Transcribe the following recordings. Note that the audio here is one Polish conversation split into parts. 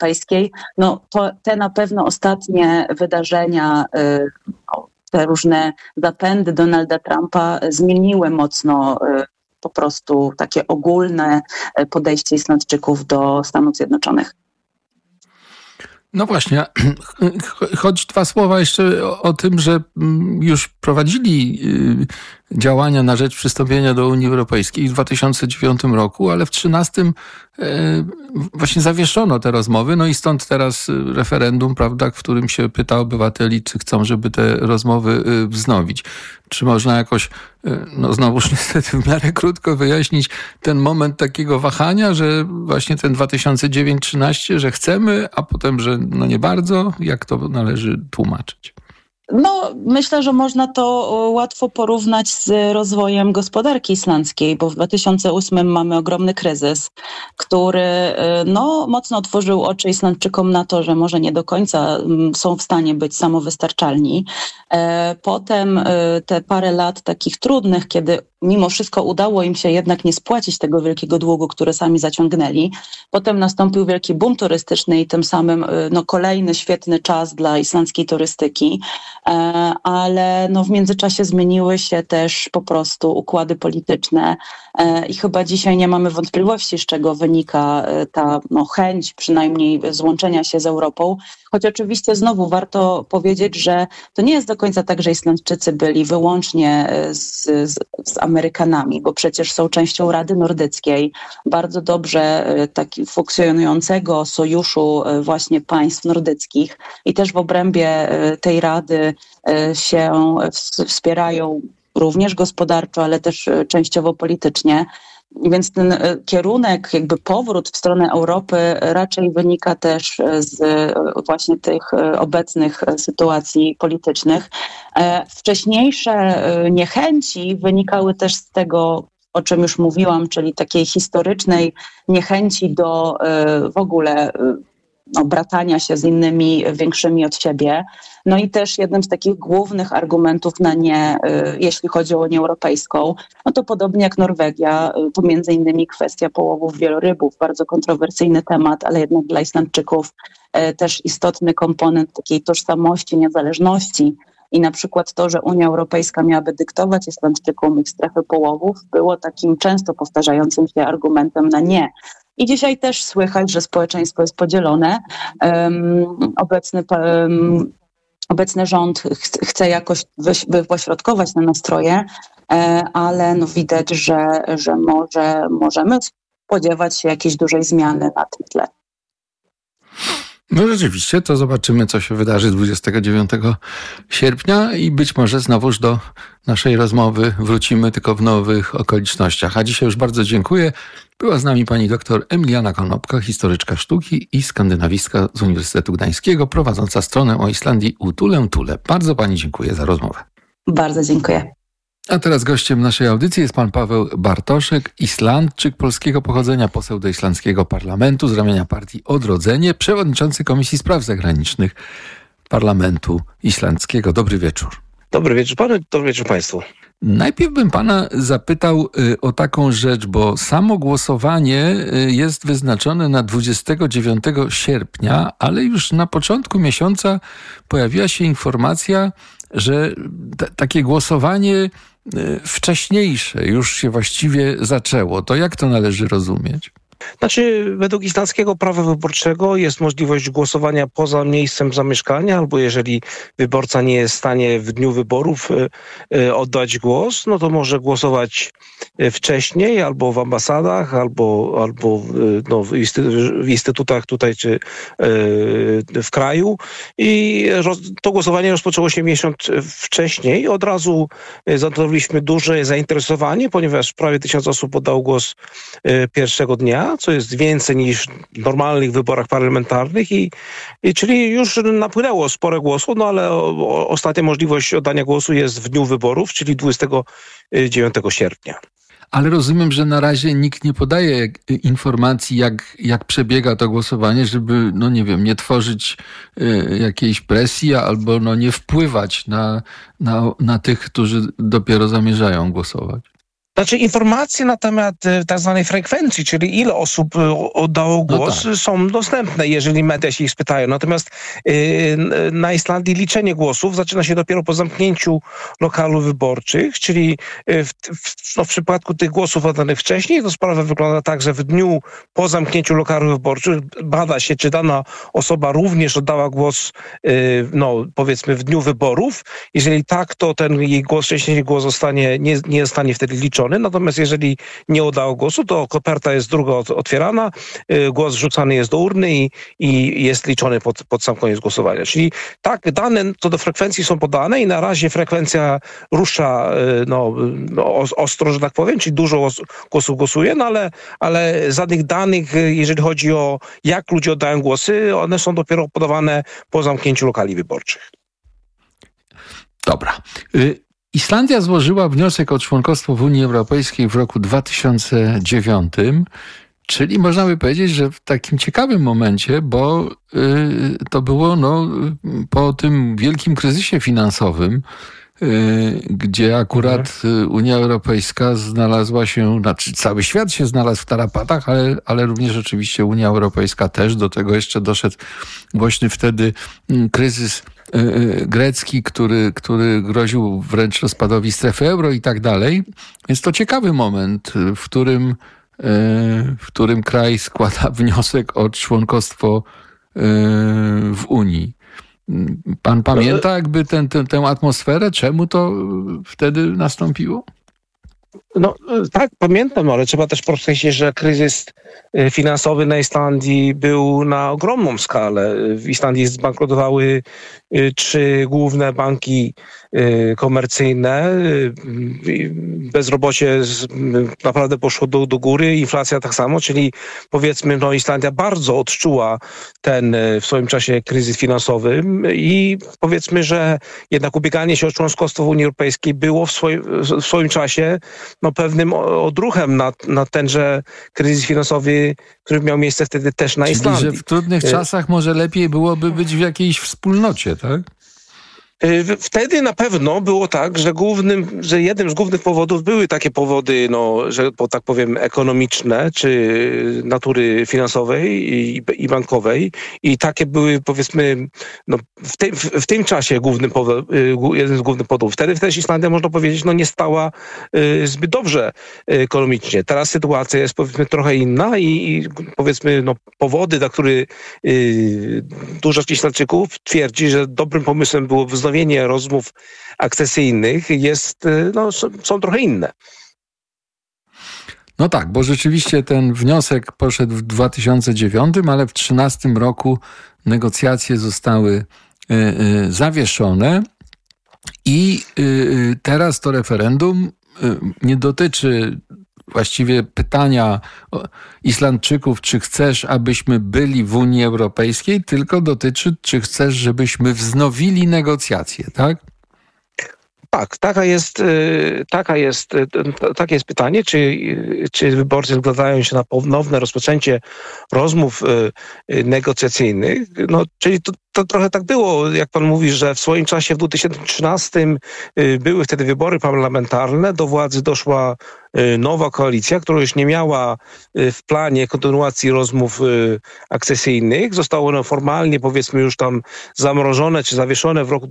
Europejskiej. No to te na pewno ostatnie wydarzenia, te różne zapędy Donalda Trumpa zmieniły mocno po prostu takie ogólne podejście Islandczyków do Stanów Zjednoczonych. No właśnie, choć dwa słowa jeszcze o tym, że już prowadzili działania na rzecz przystąpienia do Unii Europejskiej w 2009 roku, ale w 2013 właśnie zawieszono te rozmowy, no i stąd teraz referendum, prawda, w którym się pyta obywateli, czy chcą, żeby te rozmowy wznowić. Czy można jakoś, no znowuż niestety w miarę krótko wyjaśnić ten moment takiego wahania, że właśnie ten 2009-13, że chcemy, a potem, że no nie bardzo, jak to należy tłumaczyć? No, myślę, że można to łatwo porównać z rozwojem gospodarki islandzkiej, bo w 2008 mamy ogromny kryzys, który no, mocno otworzył oczy Islandczykom na to, że może nie do końca są w stanie być samowystarczalni. Potem te parę lat takich trudnych, kiedy mimo wszystko udało im się jednak nie spłacić tego wielkiego długu, który sami zaciągnęli. Potem nastąpił wielki boom turystyczny i tym samym no, kolejny świetny czas dla islandzkiej turystyki, ale no, w międzyczasie zmieniły się też po prostu układy polityczne i chyba dzisiaj nie mamy wątpliwości, z czego wynika ta no, chęć przynajmniej złączenia się z Europą. Choć oczywiście znowu warto powiedzieć, że to nie jest do końca tak, że Islandczycy byli wyłącznie z Amerykanami, bo przecież są częścią Rady Nordyckiej, bardzo dobrze taki funkcjonującego sojuszu właśnie państw nordyckich i też w obrębie tej Rady się wspierają również gospodarczo, ale też częściowo politycznie. Więc ten kierunek, jakby powrót w stronę Europy raczej wynika też z właśnie tych obecnych sytuacji politycznych. Wcześniejsze niechęci wynikały też z tego, o czym już mówiłam, czyli takiej historycznej niechęci do w ogóle bratania się z innymi większymi od siebie. No i też jednym z takich głównych argumentów na nie, jeśli chodzi o Unię Europejską, no to podobnie jak Norwegia, to między innymi kwestia połowów wielorybów, bardzo kontrowersyjny temat, ale jednak dla Islandczyków też istotny komponent takiej tożsamości, niezależności. I na przykład to, że Unia Europejska miałaby dyktować Islandczykom ich strefy połowów, było takim często powtarzającym się argumentem na nie. I dzisiaj też słychać, że społeczeństwo jest podzielone. Obecny rząd chce jakoś wypośrodkować te nastroje, ale no widać, że możemy spodziewać się jakiejś dużej zmiany na tym tle. No rzeczywiście, to zobaczymy, co się wydarzy 29 sierpnia i być może znowuż do naszej rozmowy wrócimy, tylko w nowych okolicznościach. A dzisiaj już bardzo dziękuję. Była z nami pani doktor Emiliana Konopka, historyczka sztuki i skandynawistka z Uniwersytetu Gdańskiego, prowadząca stronę o Islandii Utulę Tule. Bardzo pani dziękuję za rozmowę. Bardzo dziękuję. A teraz gościem naszej audycji jest pan Paweł Bartoszek, Islandczyk polskiego pochodzenia, poseł do islandzkiego parlamentu z ramienia partii Odrodzenie, przewodniczący Komisji Spraw Zagranicznych Parlamentu Islandzkiego. Dobry wieczór. Dobry wieczór panu, dobry wieczór państwu. Najpierw bym pana zapytał o taką rzecz, bo samo głosowanie jest wyznaczone na 29 sierpnia, ale już na początku miesiąca pojawiła się informacja, że takie głosowanie wcześniejsze już się właściwie zaczęło. To jak to należy rozumieć? Znaczy, według islandzkiego prawa wyborczego jest możliwość głosowania poza miejscem zamieszkania, albo jeżeli wyborca nie jest w stanie w dniu wyborów oddać głos, no to może głosować wcześniej, albo w ambasadach, albo no, w instytutach tutaj, czy w kraju. I to głosowanie rozpoczęło się miesiąc wcześniej. Od razu zanotowaliśmy duże zainteresowanie, ponieważ prawie 1000 osób oddało głos pierwszego dnia, co jest więcej niż w normalnych wyborach parlamentarnych i czyli już napłynęło spore głosów, no ale ostatnia możliwość oddania głosu jest w dniu wyborów, czyli 29 sierpnia. Ale rozumiem, że na razie nikt nie podaje informacji, jak przebiega to głosowanie, żeby, no nie wiem, nie tworzyć jakiejś presji albo no nie wpływać na tych, którzy dopiero zamierzają głosować. Znaczy informacje na temat tak zwanej frekwencji, czyli ile osób oddało głos, są dostępne, jeżeli media się ich spytają. Natomiast na Islandii liczenie głosów zaczyna się dopiero po zamknięciu lokalu wyborczych, czyli w przypadku tych głosów oddanych wcześniej, to sprawa wygląda tak, że w dniu po zamknięciu lokalu wyborczych bada się, czy dana osoba również oddała głos, powiedzmy w dniu wyborów. Jeżeli tak, to ten jej głos, wcześniejszy głos nie zostanie wtedy liczony. Natomiast jeżeli nie oddało głosu, to koperta jest druga otwierana, głos wrzucany jest do urny i jest liczony pod sam koniec głosowania. Czyli tak, dane co do frekwencji są podane i na razie frekwencja rusza ostro, że tak powiem, czyli dużo głosów głosuje, ale żadnych danych, jeżeli chodzi o jak ludzie oddają głosy, one są dopiero podawane po zamknięciu lokali wyborczych. Dobra. Islandia złożyła wniosek o członkostwo w Unii Europejskiej w roku 2009, czyli można by powiedzieć, że w takim ciekawym momencie, bo to było po tym wielkim kryzysie finansowym, gdzie akurat Unia Europejska znalazła się, znaczy cały świat się znalazł w tarapatach, ale również oczywiście Unia Europejska też. Do tego jeszcze doszedł głośny wtedy kryzys grecki, który groził wręcz rozpadowi strefy euro i tak dalej. Jest to ciekawy moment, w którym kraj składa wniosek o członkostwo w Unii. Pan pamięta jakby tę atmosferę? Czemu to wtedy nastąpiło? No tak, pamiętam, ale trzeba też podkreślić, że kryzys finansowy na Islandii był na ogromną skalę. W Islandii zbankrutowały 3 główne banki komercyjne. Bezrobocie naprawdę poszło do góry, inflacja tak samo, czyli powiedzmy, Islandia bardzo odczuła ten w swoim czasie kryzys finansowy i powiedzmy, że jednak ubieganie się o członkostwo w Unii Europejskiej było w swoim czasie pewnym odruchem na tenże kryzys finansowy, który miał miejsce wtedy też na Islandii. Czyli, że w trudnych czasach może lepiej byłoby być w jakiejś wspólnocie, tak? Wtedy na pewno było tak, że jednym z głównych powodów były takie powody, że tak powiem ekonomiczne, czy natury finansowej i bankowej. I takie były powiedzmy w tym czasie jeden z głównych powodów. Wtedy też Islandia, można powiedzieć, nie stała zbyt dobrze ekonomicznie. Teraz sytuacja jest powiedzmy trochę inna i powiedzmy powody, dla których dużo Islandczyków twierdzi, że dobrym pomysłem było wznowienie rozmów akcesyjnych są trochę inne. No tak, bo rzeczywiście ten wniosek poszedł w 2009, ale w 2013 roku negocjacje zostały zawieszone i teraz to referendum nie dotyczy właściwie pytania Islandczyków, czy chcesz, abyśmy byli w Unii Europejskiej, tylko dotyczy, czy chcesz, żebyśmy wznowili negocjacje, tak? Tak, takie jest pytanie, czy wyborcy zgadzają się na ponowne rozpoczęcie rozmów negocjacyjnych. Czyli to trochę tak było, jak pan mówi, że w swoim czasie w 2013 były wtedy wybory parlamentarne, do władzy doszła nowa koalicja, która już nie miała w planie kontynuacji rozmów akcesyjnych. Zostało one formalnie, powiedzmy, już tam zamrożone czy zawieszone w roku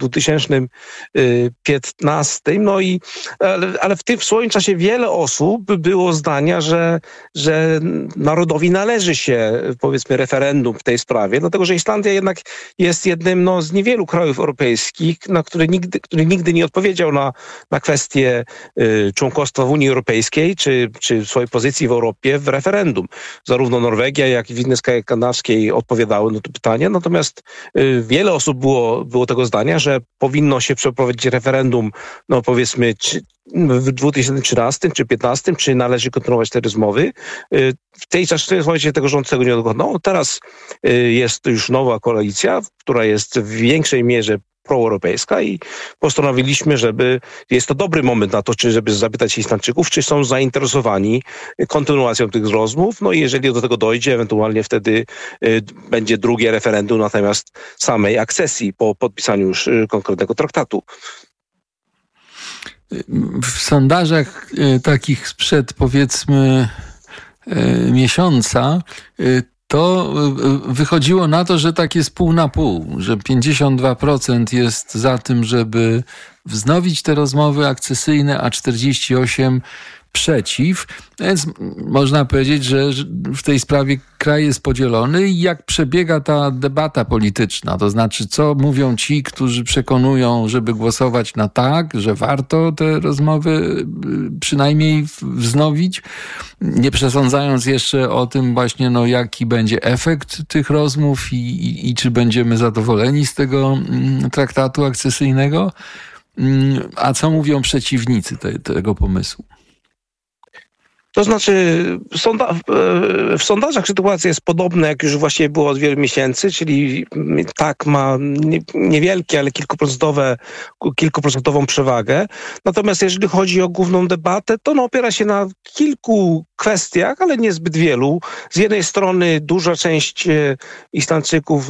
2015. Ale w swoim czasie wiele osób było zdania, że narodowi należy się, powiedzmy, referendum w tej sprawie, dlatego że Islandia jednak jest jednym z niewielu krajów europejskich, który nigdy nie odpowiedział na kwestię członkostwa w Unii Europejskiej, czy swojej pozycji w Europie w referendum. Zarówno Norwegia, jak i inne kraje skandynawskie odpowiadały na to pytanie, natomiast wiele osób było tego zdania, że powinno się przeprowadzić referendum, powiedzmy, w 2013 czy 2015, czy należy kontynuować te rozmowy. W tej czasie tego rząd tego nie dokonał. Teraz jest już nowa koalicja, która jest w większej mierze proeuropejska i postanowiliśmy, jest to dobry moment na to, żeby zapytać Islandczyków, czy są zainteresowani kontynuacją tych rozmów. I jeżeli do tego dojdzie, ewentualnie wtedy będzie drugie referendum na temat samej akcesji po podpisaniu już konkretnego traktatu. W sondażach takich sprzed powiedzmy miesiąca to wychodziło na to, że tak jest pół na pół, że 52% jest za tym, żeby wznowić te rozmowy akcesyjne, a 48% przeciw. Więc można powiedzieć, że w tej sprawie kraj jest podzielony. I jak przebiega ta debata polityczna? To znaczy, co mówią ci, którzy przekonują, żeby głosować na tak, że warto te rozmowy przynajmniej wznowić, nie przesądzając jeszcze o tym właśnie, jaki będzie efekt tych rozmów i czy będziemy zadowoleni z tego traktatu akcesyjnego. A co mówią przeciwnicy tego pomysłu? To znaczy, w sondażach sytuacja jest podobna, jak już właściwie było od wielu miesięcy, czyli tak ma niewielkie, ale kilkuprocentową przewagę. Natomiast jeżeli chodzi o główną debatę, to opiera się na kilku kwestiach, ale niezbyt wielu. Z jednej strony duża część Islandczyków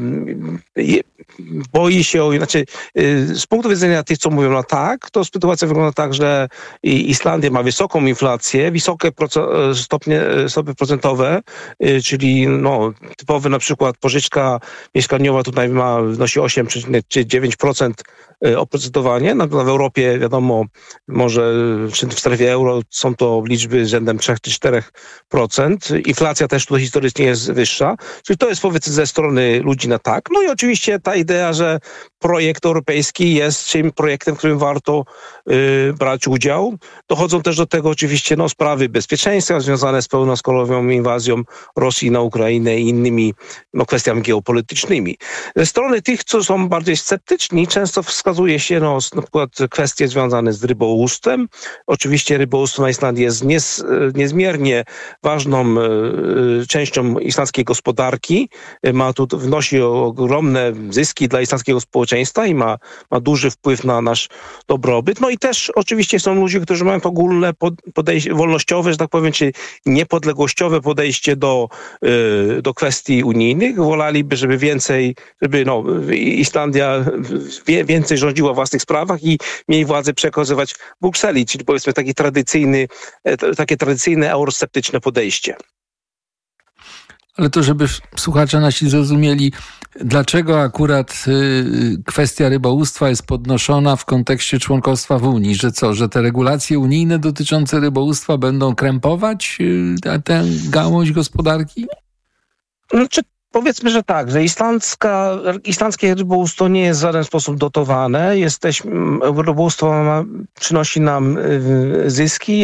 boi się, z punktu widzenia tych, co mówią na tak, to sytuacja wygląda tak, że Islandia ma wysoką inflację, wysokie stopy procentowe, czyli typowy na przykład pożyczka mieszkaniowa tutaj wynosi 8,9% oprocentowanie. W Europie wiadomo, może w strefie euro są to liczby rzędem 3-4%. Inflacja też tutaj historycznie jest wyższa. Czyli to jest powiedzmy ze strony ludzi na tak. I oczywiście ta idea, że projekt europejski jest czymś projektem, w którym warto brać udział. Dochodzą też do tego oczywiście sprawy bezpieczeństwa związane z pełnoskalową inwazją Rosji na Ukrainę i innymi kwestiami geopolitycznymi. Ze strony tych, co są bardziej sceptyczni, często wskazuje się na przykład kwestie związane z rybołówstwem. Oczywiście rybołówstwo na Islandii jest niezmiernie ważną częścią islandzkiej gospodarki. Wnosi ogromne zyski dla islandzkiego społeczeństwa i ma duży wpływ na nasz dobrobyt. I też oczywiście są ludzie, którzy mają ogólne podejście wolnościowe, że tak powiem, czy niepodległościowe podejście do kwestii unijnych. Wolaliby, żeby Islandia więcej rządziła w własnych sprawach i mniej władzy przekazywać w Brukseli, czyli powiedzmy takie tradycyjne eurosceptyczne podejście. Ale to, żeby słuchacze nasi zrozumieli, dlaczego akurat kwestia rybołówstwa jest podnoszona w kontekście członkostwa w Unii? Że te regulacje unijne dotyczące rybołówstwa będą krępować tę gałąź gospodarki? Powiedzmy, że tak, że islandzkie rybołówstwo nie jest w żaden sposób dotowane. Rybołówstwo przynosi nam zyski,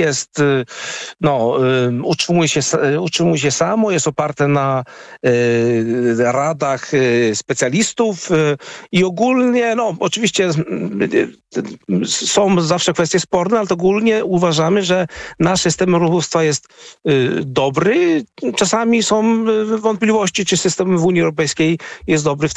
utrzymuje się samo, jest oparte na radach specjalistów i ogólnie, oczywiście są zawsze kwestie sporne, ale to ogólnie uważamy, że nasz system rybołówstwa jest dobry. Czasami są wątpliwości, czy system w Unii Europejskiej jest dobry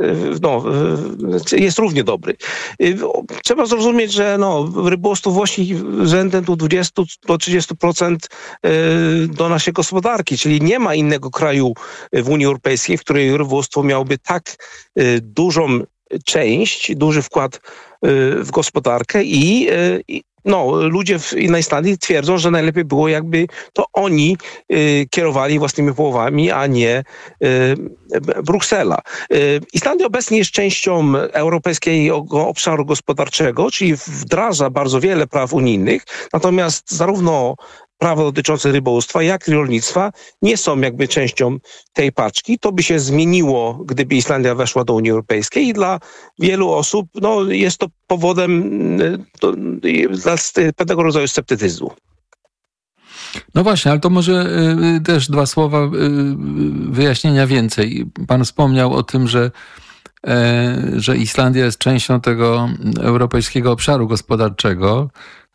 jest równie dobry. Trzeba zrozumieć, że rybołówstwo wnosi rzędem do 20-30% do naszej gospodarki, czyli nie ma innego kraju w Unii Europejskiej, w której rybołówstwo miałoby tak dużą część, duży wkład w gospodarkę i ludzie na Islandii twierdzą, że najlepiej było, jakby to oni kierowali własnymi połowami, a nie Bruksela. Islandia obecnie jest częścią Europejskiego Obszaru Gospodarczego, czyli wdraża bardzo wiele praw unijnych, natomiast zarówno prawo dotyczące rybołówstwa, jak i rolnictwa nie są jakby częścią tej paczki. To by się zmieniło, gdyby Islandia weszła do Unii Europejskiej i dla wielu osób jest to powodem dla pewnego rodzaju sceptycyzmu. No właśnie, ale to może też 2 słowa wyjaśnienia więcej. Pan wspomniał o tym, że Islandia jest częścią tego Europejskiego Obszaru Gospodarczego.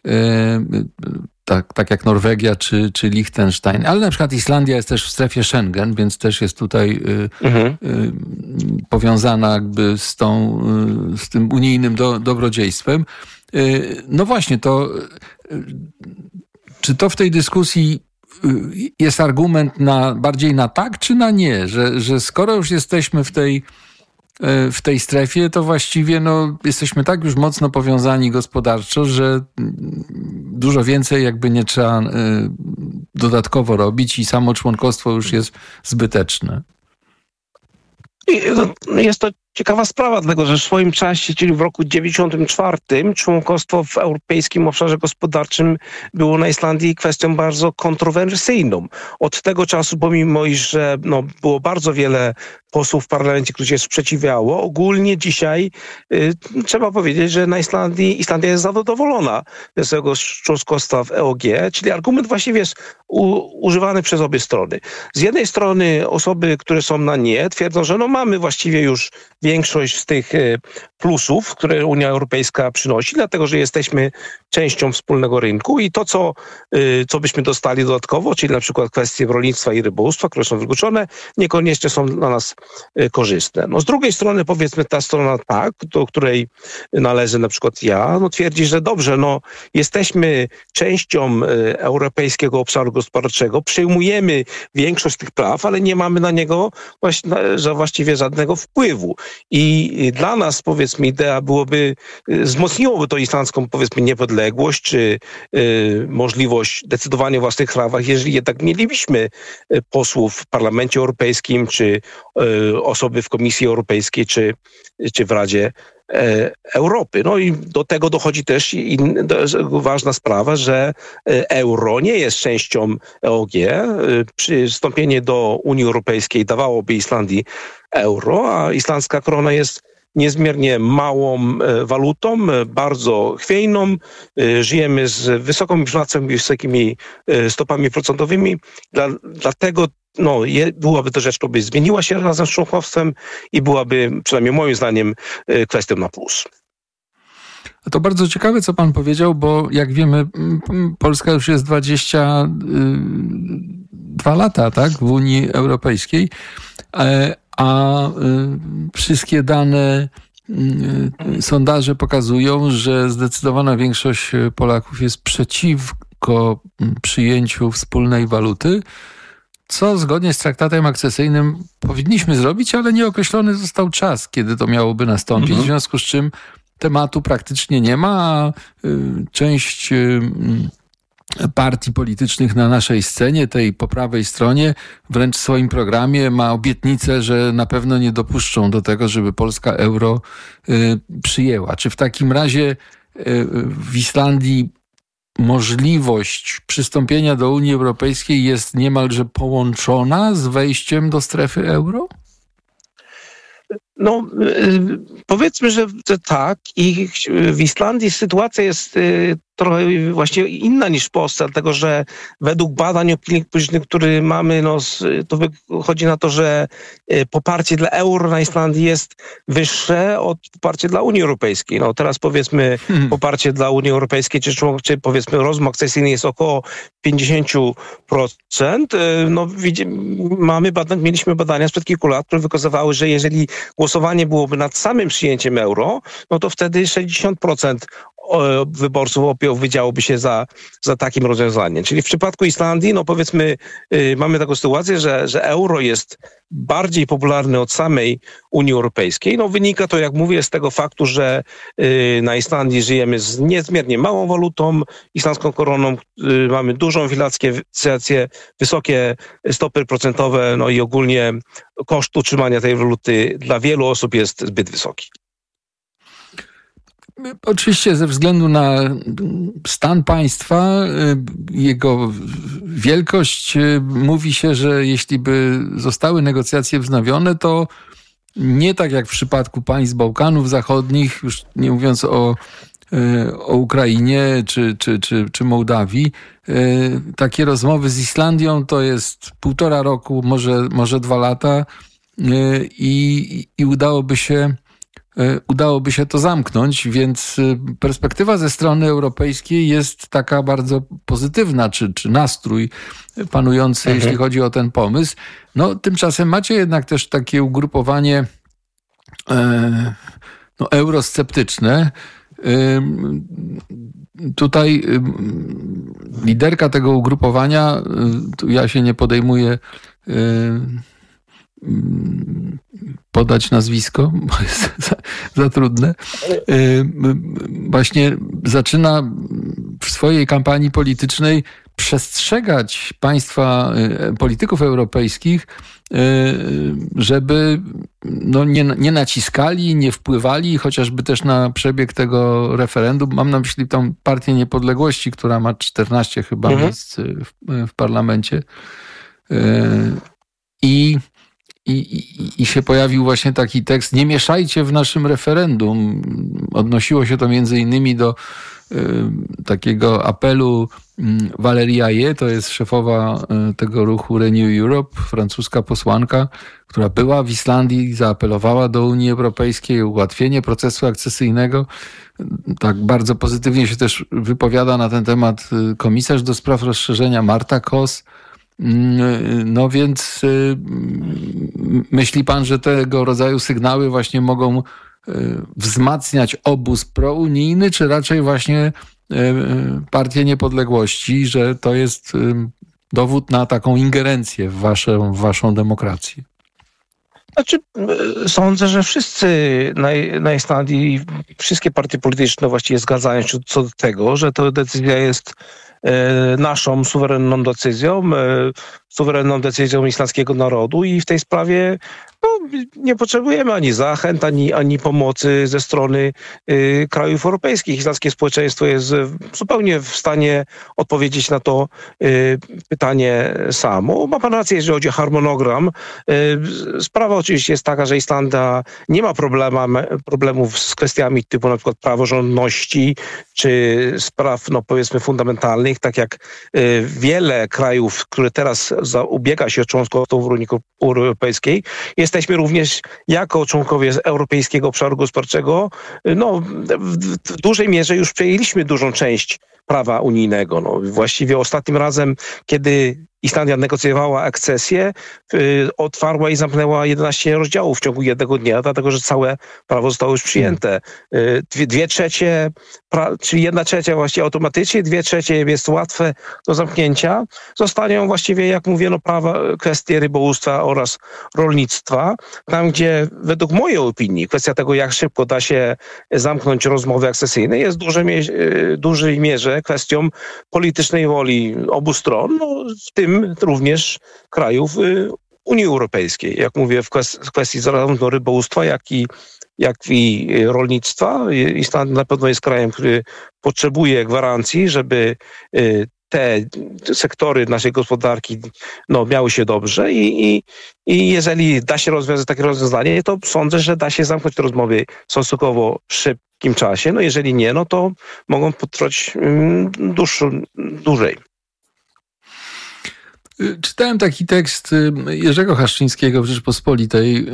Tak jak Norwegia czy Liechtenstein, ale na przykład Islandia jest też w strefie Schengen, więc też jest tutaj powiązana jakby z tym unijnym dobrodziejstwem. No właśnie, czy to w tej dyskusji jest argument bardziej na tak, czy na nie? Że skoro już jesteśmy w tej w tej strefie, to właściwie jesteśmy tak już mocno powiązani gospodarczo, że dużo więcej jakby nie trzeba dodatkowo robić i samo członkostwo już jest zbyteczne. Jest to ciekawa sprawa, dlatego że w swoim czasie, czyli w roku 1994, członkostwo w Europejskim Obszarze Gospodarczym było na Islandii kwestią bardzo kontrowersyjną. Od tego czasu, pomimo iż było bardzo wiele posłów w parlamencie, którzy się sprzeciwiało, ogólnie dzisiaj trzeba powiedzieć, że na Islandia jest zadowolona z tego członkostwa w EOG, czyli argument właściwie jest używany przez obie strony. Z jednej strony osoby, które są na nie, twierdzą, że mamy właściwie już większość z tych plusów, które Unia Europejska przynosi, dlatego że jesteśmy częścią wspólnego rynku i to, co byśmy dostali dodatkowo, czyli na przykład kwestie rolnictwa i rybołówstwa, które są wykluczone, niekoniecznie są dla nas korzystne. Z drugiej strony, powiedzmy, ta strona do której należy na przykład ja, twierdzi, że dobrze, jesteśmy częścią Europejskiego Obszaru Gospodarczego, przyjmujemy większość tych praw, ale nie mamy na niego właściwie żadnego wpływu. I dla nas, powiedzmy, idea wzmocniłoby to islandzką, powiedzmy, niepodległość, czy możliwość decydowania o własnych sprawach, jeżeli jednak mielibyśmy posłów w Parlamencie Europejskim, czy osoby w Komisji Europejskiej, czy w Radzie Europy. I do tego dochodzi też ważna sprawa, że euro nie jest częścią EOG. Przystąpienie do Unii Europejskiej dawałoby Islandii euro, a islandzka krona jest niezmiernie małą walutą, bardzo chwiejną. Żyjemy z wysoką inflacją i wysokimi stopami procentowymi. Dlatego byłaby to rzecz, która by zmieniła się razem z członkostwem i byłaby, przynajmniej moim zdaniem, kwestią na plus. To bardzo ciekawe, co pan powiedział, bo jak wiemy, Polska już jest 22 lata, tak, w Unii Europejskiej, a wszystkie dane sondaże pokazują, że zdecydowana większość Polaków jest przeciwko przyjęciu wspólnej waluty, co zgodnie z traktatem akcesyjnym powinniśmy zrobić, ale nieokreślony został czas, kiedy to miałoby nastąpić, w związku z czym tematu praktycznie nie ma, a część partii politycznych na naszej scenie, tej po prawej stronie, wręcz w swoim programie ma obietnicę, że na pewno nie dopuszczą do tego, żeby Polska euro przyjęła. Czy w takim razie w Islandii możliwość przystąpienia do Unii Europejskiej jest niemalże połączona z wejściem do strefy euro? Powiedzmy, że tak. I w Islandii sytuacja jest trochę właśnie inna niż w Polsce, dlatego że według badań opinii publicznych, które mamy, to wychodzi na to, że poparcie dla euro na Islandii jest wyższe od poparcia dla Unii Europejskiej. Teraz powiedzmy poparcie dla Unii Europejskiej, czy powiedzmy rozum akcesyjny jest około 50%. Mieliśmy badania sprzed kilku lat, które wykazywały, że jeżeli głosowanie byłoby nad samym przyjęciem euro, to wtedy 60% wyborców opowiedziałoby się za takim rozwiązaniem. Czyli w przypadku Islandii, powiedzmy, mamy taką sytuację, że euro jest bardziej popularne od samej Unii Europejskiej. Wynika to, jak mówię, z tego faktu, że na Islandii żyjemy z niezmiernie małą walutą, islandzką koroną, mamy dużą inflację, wysokie stopy procentowe, i ogólnie koszt utrzymania tej waluty dla wielu osób jest zbyt wysoki. Oczywiście ze względu na stan państwa, jego wielkość, mówi się, że jeśli by zostały negocjacje wznowione, to nie tak jak w przypadku państw Bałkanów Zachodnich, już nie mówiąc o Ukrainie czy Mołdawii, takie rozmowy z Islandią to jest 1,5 roku, może 2 lata i udałoby się to zamknąć, więc perspektywa ze strony europejskiej jest taka bardzo pozytywna, czy nastrój panujący, jeśli chodzi o ten pomysł. Tymczasem macie jednak też takie ugrupowanie eurosceptyczne. Tutaj liderka tego ugrupowania, tu ja się nie podejmuję podać nazwisko, bo jest za trudne, właśnie zaczyna w swojej kampanii politycznej przestrzegać polityków europejskich, żeby nie naciskali, nie wpływali, chociażby też na przebieg tego referendum. Mam na myśli tą Partię Niepodległości, która ma 14 chyba miejsc w parlamencie. I się pojawił właśnie taki tekst: nie mieszajcie w naszym referendum. Odnosiło się to między innymi do takiego apelu Valérie Ayé, to jest szefowa tego ruchu Renew Europe, francuska posłanka, która była w Islandii i zaapelowała do Unii Europejskiej o ułatwienie procesu akcesyjnego. Tak bardzo pozytywnie się też wypowiada na ten temat komisarz do spraw rozszerzenia Marta Kos. No więc myśli pan, że tego rodzaju sygnały właśnie mogą wzmacniać obóz prounijny, czy raczej właśnie Partię Niepodległości, że to jest dowód na taką ingerencję w waszą demokrację? Znaczy, sądzę, że wszyscy na Islandii, wszystkie partie polityczne właściwie zgadzają się co do tego, że ta decyzja jest naszą suwerenną decyzją islandzkiego narodu i w tej sprawie nie potrzebujemy ani zachęt, ani pomocy ze strony krajów europejskich. Islandzkie społeczeństwo jest zupełnie w stanie odpowiedzieć na to pytanie samo. Ma pan rację, jeżeli chodzi o harmonogram. Sprawa oczywiście jest taka, że Islandia nie ma problemów z kwestiami typu na przykład praworządności czy spraw, powiedzmy, fundamentalnych, tak jak wiele krajów, które teraz ubiega się o członkostwo w Unii Europejskiej. Jesteśmy również jako członkowie z Europejskiego Obszaru Gospodarczego, w dużej mierze już przejęliśmy dużą część prawa unijnego. Właściwie ostatnim razem, kiedy Islandia negocjowała akcesję, otwarła i zamknęła 11 rozdziałów w ciągu jednego dnia, dlatego że całe prawo zostało już przyjęte. 2/3, czyli 1/3 właściwie automatycznie, 2/3 jest łatwe do zamknięcia. Zostaną właściwie, jak mówiono, kwestie rybołówstwa oraz rolnictwa. Tam, gdzie według mojej opinii kwestia tego, jak szybko da się zamknąć rozmowy akcesyjne, jest w dużej mierze kwestią politycznej woli obu stron, w tym również krajów Unii Europejskiej. Jak mówię, w kwestii zarówno rybołówstwa, jak i rolnictwa. Islandia na pewno jest krajem, który potrzebuje gwarancji, żeby te sektory naszej gospodarki miały się dobrze i jeżeli da się rozwiązać takie rozwiązanie, to sądzę, że da się zamknąć te rozmowy w stosunkowo szybkim czasie. To nie, to mogą potrwać dłużej. Czytałem taki tekst Jerzego Haszczyńskiego w Rzeczpospolitej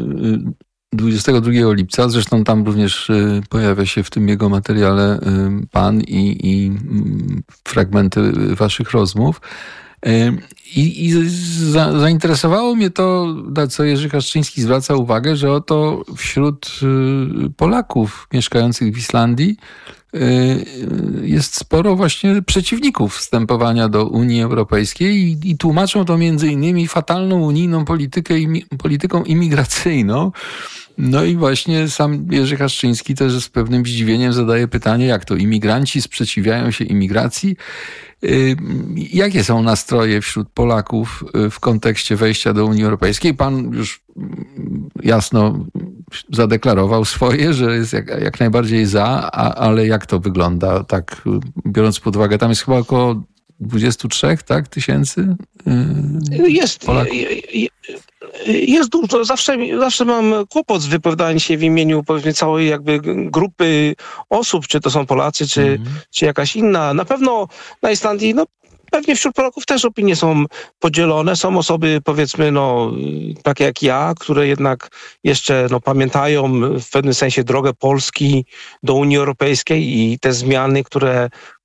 22 lipca. Zresztą tam również pojawia się w tym jego materiale pan i fragmenty waszych rozmów. I zainteresowało mnie to, na co Jerzy Haszczyński zwraca uwagę, że oto wśród Polaków mieszkających w Islandii jest sporo właśnie przeciwników wstępowania do Unii Europejskiej i tłumaczą to między innymi fatalną unijną polityką imigracyjną. No i właśnie sam Jerzy Haszczyński też z pewnym zdziwieniem zadaje pytanie, jak to imigranci sprzeciwiają się imigracji? Jakie są nastroje wśród Polaków w kontekście wejścia do Unii Europejskiej? Pan już jasno zadeklarował swoje, że jest jak najbardziej za, ale jak to wygląda, tak biorąc pod uwagę, tam jest chyba około 23 tysięcy Polaków? Jest dużo. Zawsze mam kłopot z wypowiadaniem się w imieniu, powiedzmy, całej jakby grupy osób, czy to są Polacy, czy jakaś inna. Na pewno na Islandii, pewnie wśród Polaków też opinie są podzielone. Są osoby, powiedzmy, takie jak ja, które jednak jeszcze pamiętają w pewnym sensie drogę Polski do Unii Europejskiej i te zmiany, które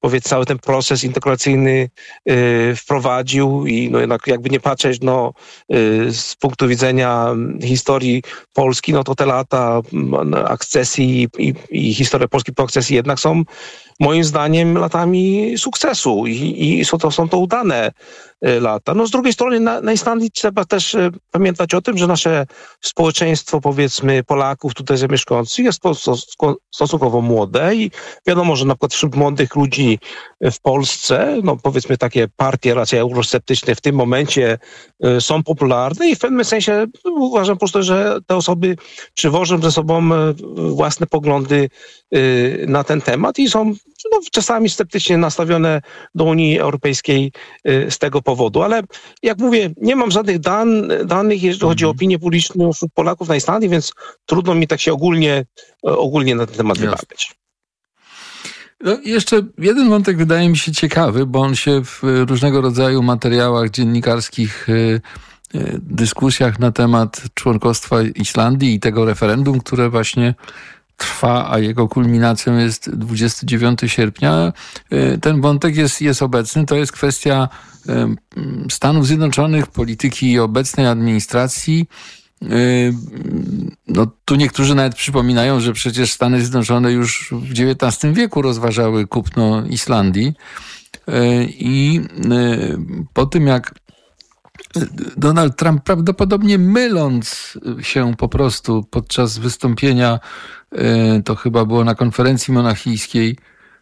cały ten proces integracyjny wprowadził i no jednak jakby nie patrzeć, z punktu widzenia historii Polski, no to te lata akcesji i historia Polski po akcesji jednak są moim zdaniem latami sukcesu i są to udane lata. No z drugiej strony na Islandii trzeba też pamiętać o tym, że nasze społeczeństwo, powiedzmy Polaków tutaj zamieszkujących jest stosunkowo młode i wiadomo, że na przykład wśród młodych ludzi w Polsce, no powiedzmy takie partie raczej eurosceptyczne w tym momencie są popularne i w pewnym sensie uważam po prostu, że te osoby przywożą ze sobą własne poglądy na ten temat i są czasami sceptycznie nastawione do Unii Europejskiej z tego powodu. Ale jak mówię, nie mam żadnych danych, jeżeli chodzi o opinię publiczną wśród Polaków na Islandii, więc trudno mi tak się ogólnie na ten temat wypowiedzieć. No, jeszcze jeden wątek wydaje mi się ciekawy, bo on się w różnego rodzaju materiałach dziennikarskich, dyskusjach na temat członkostwa Islandii i tego referendum, które właśnie trwa, a jego kulminacją jest 29 sierpnia. Ten wątek jest obecny. To jest kwestia Stanów Zjednoczonych, polityki obecnej administracji. No, tu niektórzy nawet przypominają, że przecież Stany Zjednoczone już w XIX wieku rozważały kupno Islandii. I po tym, jak Donald Trump prawdopodobnie myląc się po prostu podczas wystąpienia, to chyba było na konferencji monachijskiej,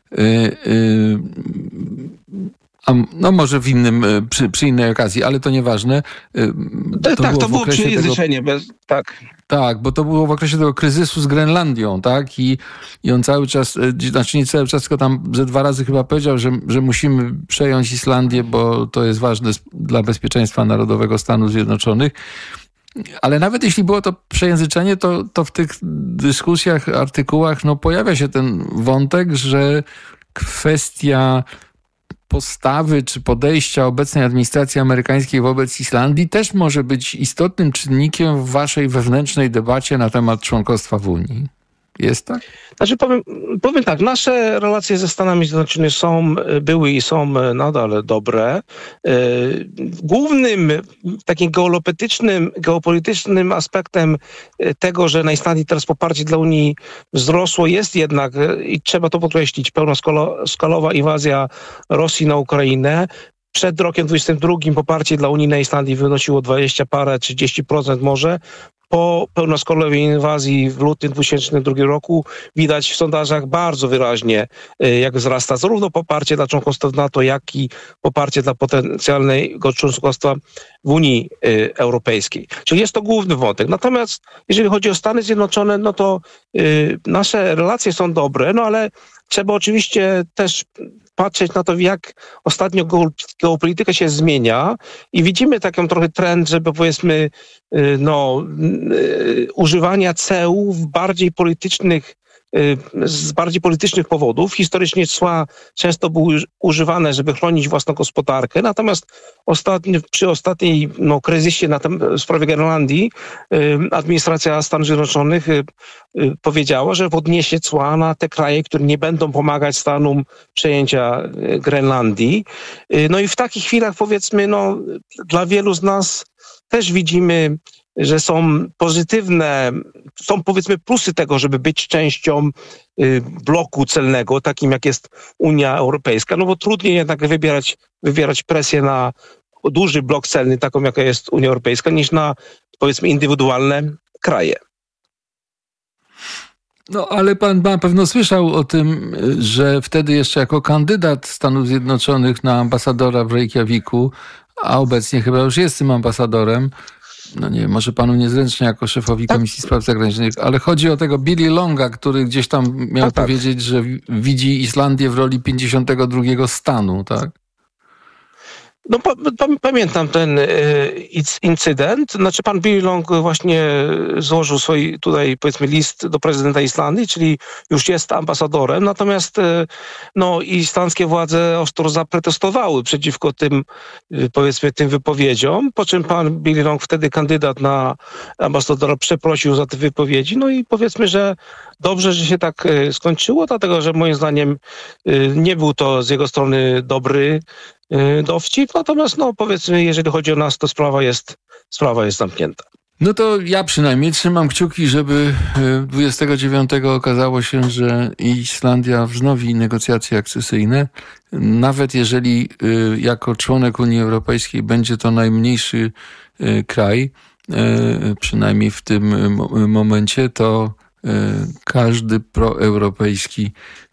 no może w innym, przy innej okazji, ale to nieważne. To było przejęzyczenie. Tak, bo to było w okresie tego kryzysu z Grenlandią, tak? I on cały czas, znaczy nie cały czas, tylko tam ze 2 razy chyba powiedział, że musimy przejąć Islandię, bo to jest ważne dla bezpieczeństwa narodowego Stanów Zjednoczonych. Ale nawet jeśli było to przejęzyczenie, to w tych dyskusjach, artykułach, pojawia się ten wątek, że kwestia postawy czy podejścia obecnej administracji amerykańskiej wobec Islandii też może być istotnym czynnikiem w waszej wewnętrznej debacie na temat członkostwa w Unii. Jest tak? Znaczy powiem tak, nasze relacje ze Stanami Zjednoczonymi były i są nadal dobre. Głównym takim geopolitycznym aspektem tego, że na Islandii teraz poparcie dla Unii wzrosło, jest jednak, i trzeba to podkreślić, pełnoskalowa inwazja Rosji na Ukrainę. Przed rokiem 2022 poparcie dla Unii na Islandii wynosiło 20 parę, 30% może. Po pełnoskalowej inwazji w lutym 2002 roku widać w sondażach bardzo wyraźnie, jak wzrasta zarówno poparcie dla członkostwa w NATO, jak i poparcie dla potencjalnego członkostwa w Unii Europejskiej. Czyli jest to główny wątek. Natomiast jeżeli chodzi o Stany Zjednoczone, no to nasze relacje są dobre, ale trzeba oczywiście też patrzeć na to, jak ostatnio geopolityka się zmienia i widzimy taki trochę trend, żeby powiedzmy używania ceł z bardziej politycznych powodów. Historycznie cła często były używane, żeby chronić własną gospodarkę, natomiast przy ostatniej kryzysie w sprawie Grenlandii administracja Stanów Zjednoczonych powiedziała, że podniesie cła na te kraje, które nie będą pomagać Stanom przejęcia Grenlandii. No i w takich chwilach powiedzmy, dla wielu z nas też widzimy, że są powiedzmy plusy tego, żeby być częścią bloku celnego, takim jak jest Unia Europejska, bo trudniej jednak wywierać presję na duży blok celny, taką jaka jest Unia Europejska, niż na powiedzmy indywidualne kraje. No, ale pan na pewno słyszał o tym, że wtedy jeszcze jako kandydat Stanów Zjednoczonych na ambasadora w Reykjaviku, a obecnie chyba już jest tym ambasadorem, no nie, może panu niezręcznie jako szefowi Komisji Spraw Zagranicznych, ale chodzi o tego Billy Longa, który gdzieś tam miał powiedzieć, że widzi Islandię w roli 52 stanu, tak? No, pamiętam ten incydent. Znaczy pan Billy Long właśnie złożył swój tutaj, powiedzmy, list do prezydenta Islandii, czyli już jest ambasadorem. Natomiast islandzkie władze ostro zaprotestowały przeciwko tym, powiedzmy, tym wypowiedziom, po czym pan Billy Long, wtedy kandydat na ambasadora, przeprosił za te wypowiedzi. No i powiedzmy, że dobrze, że się tak skończyło, dlatego że moim zdaniem nie był to z jego strony dobry dowcip, natomiast powiedzmy, jeżeli chodzi o nas, to sprawa jest zamknięta. No to ja przynajmniej trzymam kciuki, żeby 29 okazało się, że Islandia wznowi negocjacje akcesyjne, nawet jeżeli jako członek Unii Europejskiej będzie to najmniejszy kraj, przynajmniej w tym momencie, to każdy proeuropejski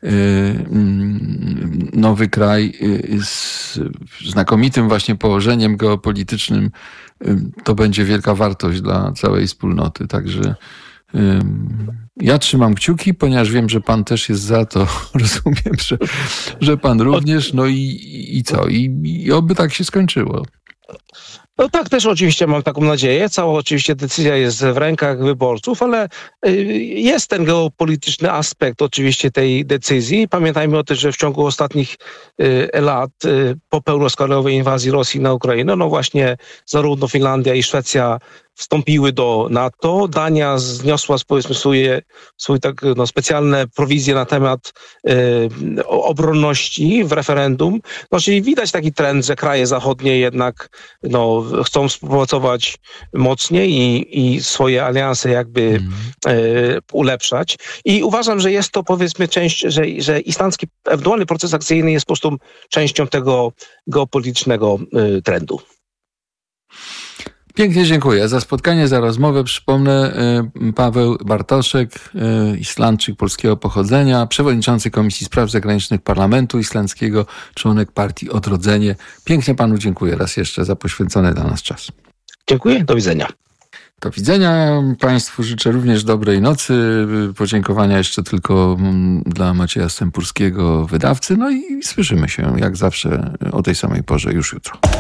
nowy kraj z znakomitym właśnie położeniem geopolitycznym to będzie wielka wartość dla całej wspólnoty. Także ja trzymam kciuki, ponieważ wiem, że pan też jest za to. Rozumiem, że pan również. No i co? I oby tak się skończyło. No tak, też oczywiście mam taką nadzieję. Cała oczywiście decyzja jest w rękach wyborców, ale jest ten geopolityczny aspekt oczywiście tej decyzji. Pamiętajmy o tym, że w ciągu ostatnich lat po pełnoskalowej inwazji Rosji na Ukrainę, właśnie zarówno Finlandia i Szwecja wstąpiły do NATO. Dania zniosła, powiedzmy, swoje specjalne prowizje na temat obronności w referendum. Czyli widać taki trend, że kraje zachodnie jednak chcą współpracować mocniej i swoje alianse jakby ulepszać. I uważam, że jest to, powiedzmy, część, że islandzki ewentualny proces akcyjny jest po prostu częścią tego geopolitycznego trendu. Pięknie dziękuję za spotkanie, za rozmowę. Przypomnę, Paweł Bartoszek, Islandczyk polskiego pochodzenia, przewodniczący Komisji Spraw Zagranicznych Parlamentu Islandzkiego, członek partii Odrodzenie. Pięknie panu dziękuję raz jeszcze za poświęcony dla nas czas. Dziękuję, do widzenia. Do widzenia. Państwu życzę również dobrej nocy. Podziękowania jeszcze tylko dla Macieja Stępurskiego, wydawcy. No i słyszymy się jak zawsze o tej samej porze już jutro.